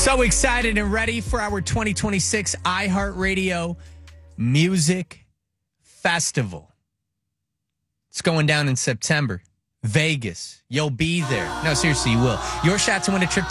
So excited and ready for our 2026 iHeartRadio Music Festival. It's going down in September. Vegas. You'll be there. No, seriously, you will. Your shot to win a trip to